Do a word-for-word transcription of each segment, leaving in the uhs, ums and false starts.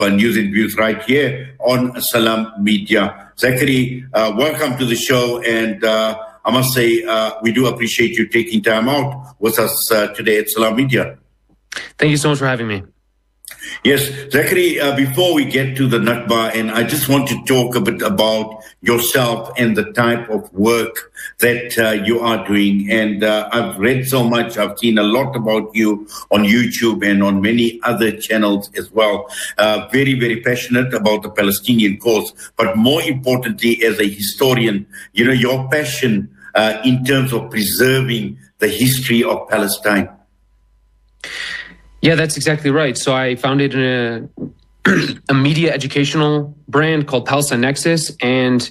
News and Views right here on Salam Media. Zachary, uh, welcome to the show, and uh, I must say uh, we do appreciate you taking time out with us uh, today at Salam Media. Thank you so much for having me. Yes, Zachary, uh, before we get to the Nakba, and I just want to talk a bit about yourself and the type of work that uh, you are doing. And uh, I've read so much, I've seen a lot about you on YouTube and on many other channels as well. Uh, very, very passionate about the Palestinian cause. But more importantly, as a historian, you know, your passion uh, in terms of preserving the history of Palestine. Yeah, that's exactly right. So I founded a, a media educational brand called Palestine Nexus, and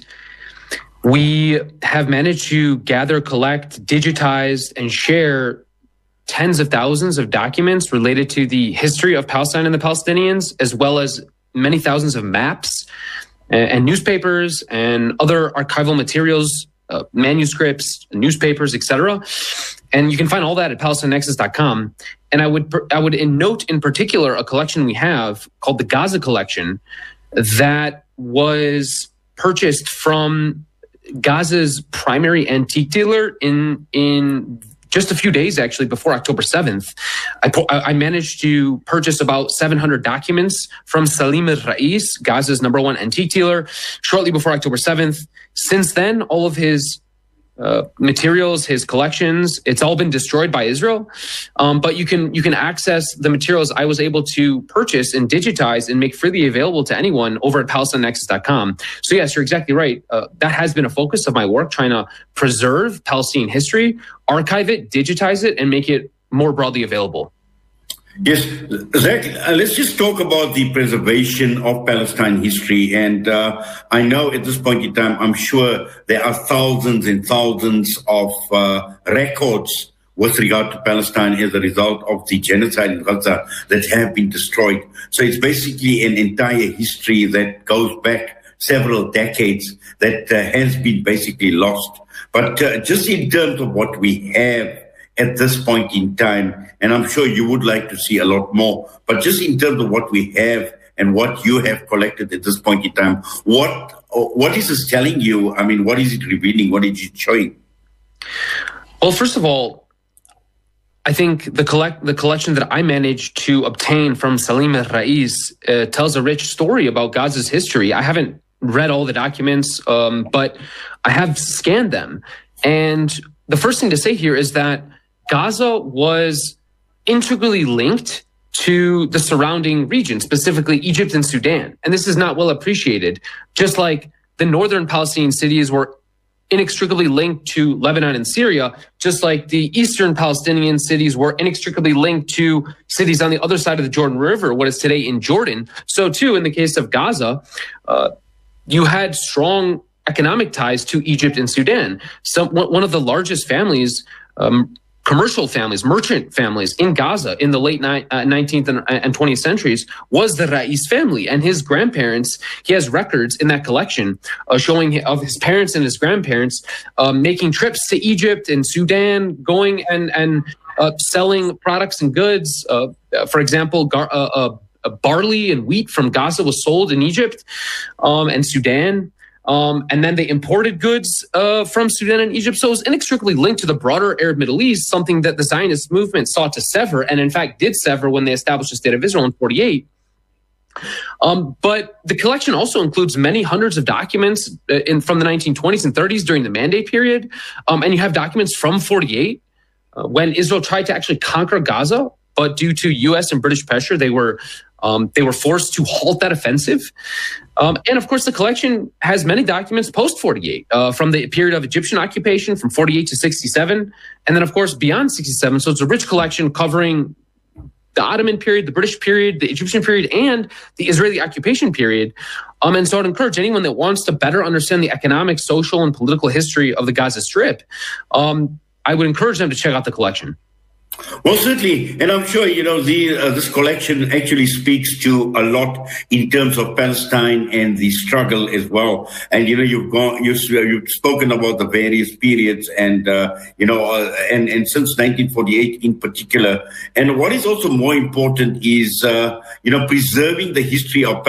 we have managed to gather, collect, digitize, and share tens of thousands of documents related to the history of Palestine and the Palestinians, as well as many thousands of maps and, and newspapers and other archival materials, uh, manuscripts, newspapers, et cetera. And you can find all that at palestine nexus dot com. And I would I would note in particular a collection we have called the Gaza Collection that was purchased from Gaza's primary antique dealer in in just a few days, actually, before October seventh. I, I managed to purchase about seven hundred documents from Salim al-Rais, Gaza's number one antique dealer, shortly before October seventh. Since then, all of his Uh, materials, his collections, it's all been destroyed by Israel. Um, but you can you can access the materials I was able to purchase and digitize and make freely available to anyone over at palestine nexus dot com. So yes, you're exactly right. Uh, that has been a focus of my work, trying to preserve Palestinian history, archive it, digitize it, and make it more broadly available. Yes, Zach, uh, let's just talk about the preservation of Palestine history. And uh, I know at this point in time, I'm sure there are thousands and thousands of uh, records with regard to Palestine as a result of the genocide in Gaza that have been destroyed. So it's basically an entire history that goes back several decades that uh, has been basically lost. But uh, just in terms of what we have at this point in time, and I'm sure you would like to see a lot more, but just in terms of what we have and what you have collected at this point in time, what what is this telling you? I mean, what is it revealing? What is it showing? Well, first of all, I think the collect the collection that I managed to obtain from Salim al-Rais uh, tells a rich story about Gaza's history. I haven't read all the documents, um, but I have scanned them. And the first thing to say here is that Gaza was integrally linked to the surrounding region, specifically Egypt and Sudan. And this is not well appreciated. Just like the northern Palestinian cities were inextricably linked to Lebanon and Syria, just like the eastern Palestinian cities were inextricably linked to cities on the other side of the Jordan River, what is today in Jordan. So too, in the case of Gaza, uh, you had strong economic ties to Egypt and Sudan. So one of the largest families, um, commercial families, merchant families in Gaza in the late nineteenth and twentieth centuries was the Rais family. And his grandparents, he has records in that collection uh, showing of his parents and his grandparents uh, making trips to Egypt and Sudan, going and, and uh, selling products and goods. Uh, for example, gar- uh, uh, barley and wheat from Gaza was sold in Egypt um, and Sudan. Um, and then they imported goods uh, from Sudan and Egypt. So it was inextricably linked to the broader Arab Middle East, something that the Zionist movement sought to sever, and in fact did sever when they established the State of Israel in forty-eight. Um, but the collection also includes many hundreds of documents in, from the nineteen twenties and thirties during the Mandate period. Um, and you have documents from forty-eight, uh, when Israel tried to actually conquer Gaza, but due to U S and British pressure, they were Um, they were forced to halt that offensive. Um, and of course, the collection has many documents post forty-eight, uh, from the period of Egyptian occupation from forty-eight to sixty-seven. And then, of course, beyond sixty-seven. So it's a rich collection covering the Ottoman period, the British period, the Egyptian period, and the Israeli occupation period. Um, and so I'd encourage anyone that wants to better understand the economic, social, and political history of the Gaza Strip, um, I would encourage them to check out the collection. Well, certainly, and I'm sure you know the uh, this collection actually speaks to a lot in terms of Palestine and the struggle as well. And you know, you've gone, you've, you've spoken about the various periods, and uh, you know, uh, and and since nineteen forty-eight in particular. And what is also more important is uh, you know preserving the history of